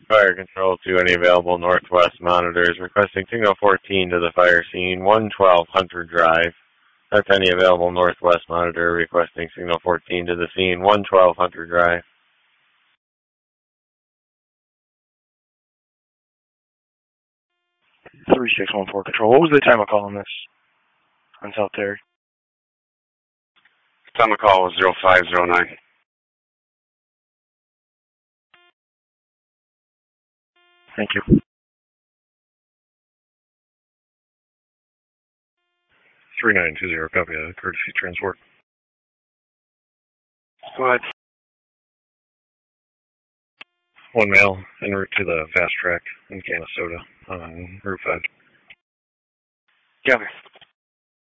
Fire control to any available northwest monitors requesting signal 14 to the fire scene, 112 Hunter Drive. That's any available northwest monitor requesting signal 14 to the scene, 112 Hunter Drive. 3614 Control. What was the time of call on this? On South Terry? Time of call was 0509. Thank you. 3920, copy, courtesy transport. Go ahead. One male en route to the fast track in Canastota on Route 5. Copy.